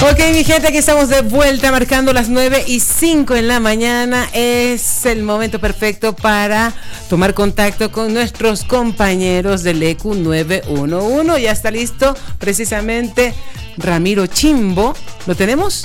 Ok, mi gente, aquí estamos de vuelta marcando las 9:05 en la mañana. Es el momento perfecto para tomar contacto con nuestros compañeros del ECU 911. Ya está listo precisamente Ramiro Chimbo. ¿Lo tenemos?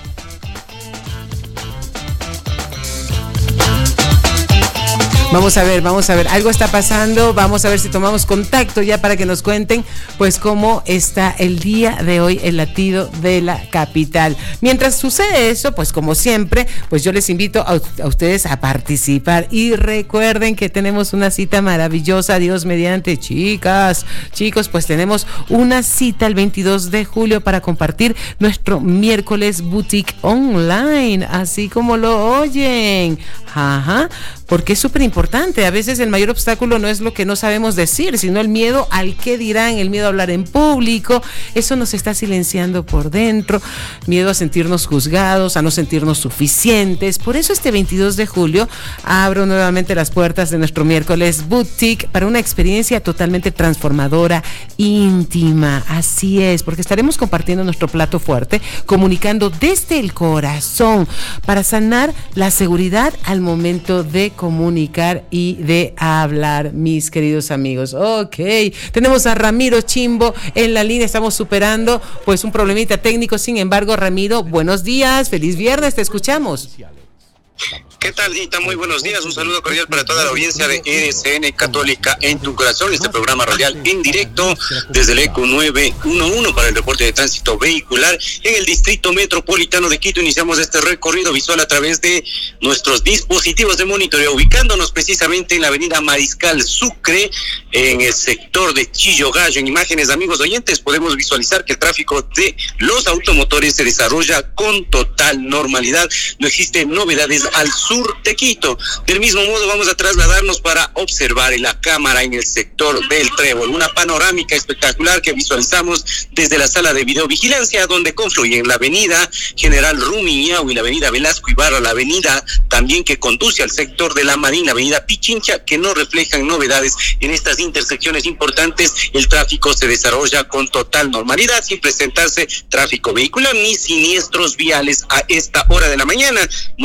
Vamos a ver, algo está pasando, vamos a ver si tomamos contacto ya para que nos cuenten pues cómo está el día de hoy el latido de la capital. Mientras sucede eso, pues como siempre, pues yo les invito a ustedes a participar y recuerden que tenemos una cita maravillosa, Dios mediante, chicos, pues tenemos una cita el 22 de julio para compartir nuestro miércoles boutique online, así como lo oyen, porque es súper importante. A veces el mayor obstáculo no es lo que no sabemos decir, sino el miedo al qué dirán, el miedo a hablar en público. Eso nos está silenciando por dentro, miedo a sentirnos juzgados, a no sentirnos suficientes. Por eso este 22 de julio abro nuevamente las puertas de nuestro miércoles boutique para una experiencia totalmente transformadora, íntima. Así es, porque estaremos compartiendo nuestro plato fuerte, comunicando desde el corazón para sanar la seguridad al momento de comunicar y de hablar, mis queridos amigos. Ok, tenemos a Ramiro Chimbo en la línea, estamos superando pues un problemita técnico, sin embargo, Ramiro, buenos días, feliz viernes, te escuchamos. ¿Qué tal, Dita? Muy buenos días. Un saludo cordial para toda la audiencia de RCN Católica en tu corazón. Este programa radial en directo desde el ECU 911 para el reporte de tránsito vehicular en el Distrito Metropolitano de Quito. Iniciamos este recorrido visual a través de nuestros dispositivos de monitoreo, ubicándonos precisamente en la avenida Mariscal Sucre, en el sector de Chillogallo. En imágenes, amigos oyentes, podemos visualizar que el tráfico de los automotores se desarrolla con total normalidad. No existen novedades al sur de Quito. Del mismo modo, vamos a trasladarnos para observar en la cámara en el sector del Trébol, una panorámica espectacular que visualizamos desde la sala de videovigilancia, donde confluyen la avenida General Rumiñahui y la avenida Velasco Ibarra, la avenida también que conduce al sector de la Marina, la avenida Pichincha, que no reflejan novedades. En estas intersecciones importantes, el tráfico se desarrolla con total normalidad, sin presentarse tráfico vehicular ni siniestros viales a esta hora de la mañana,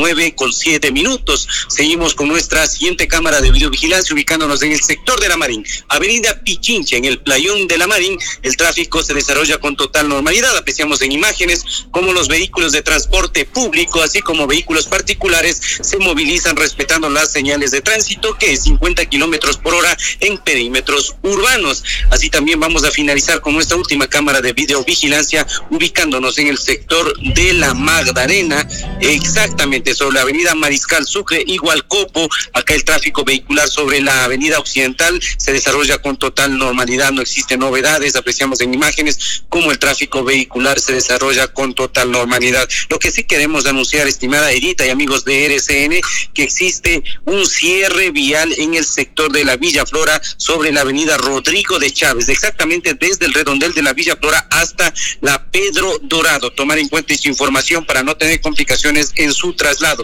9:07 minutos. Seguimos con nuestra siguiente cámara de videovigilancia, ubicándonos en el sector de la Marín, avenida Pichincha, en el playón de la Marín. El tráfico se desarrolla con total normalidad. Apreciamos en imágenes cómo los vehículos de transporte público, así como vehículos particulares, se movilizan respetando las señales de tránsito, que es 50 kilómetros por hora en perímetros urbanos. Así también vamos a finalizar con nuestra última cámara de videovigilancia, ubicándonos en el sector de la Magdalena, exactamente sobre la avenida Mariscal Sucre y Hualcopo. Acá el tráfico vehicular sobre la avenida Occidental se desarrolla con total normalidad, no existen novedades. Apreciamos en imágenes cómo el tráfico vehicular se desarrolla con total normalidad. Lo que sí queremos anunciar, estimada Edita y amigos de RCN, que existe un cierre vial en el sector de la Villa Flora sobre la avenida Rodrigo de Chávez, exactamente desde el redondel de la Villa Flora hasta la Pedro Dorado. Tomar en cuenta esta información para no tener complicaciones en su traslado.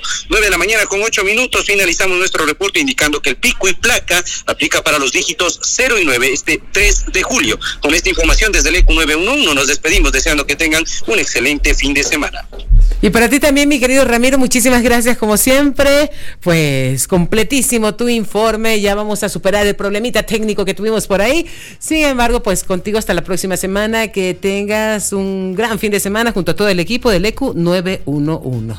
9:08 finalizamos nuestro reporte indicando que el pico y placa aplica para los dígitos 0 y 9 este 3 de julio. Con esta información desde el ECU 911 nos despedimos deseando que tengan un excelente fin de semana. Y para ti también, mi querido Ramiro, muchísimas gracias como siempre, pues completísimo tu informe, ya vamos a superar el problemita técnico que tuvimos por ahí. Sin embargo, pues contigo hasta la próxima semana, que tengas un gran fin de semana junto a todo el equipo del ECU 911.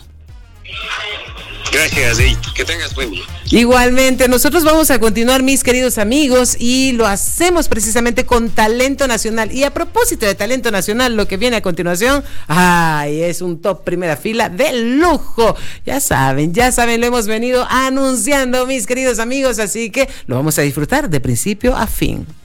Gracias, que tengas buen día. Igualmente, nosotros vamos a continuar, mis queridos amigos, y lo hacemos precisamente con talento nacional. Y a propósito de talento nacional, lo que viene a continuación, es un top primera fila de lujo. Ya saben, lo hemos venido anunciando, mis queridos amigos, así que lo vamos a disfrutar de principio a fin.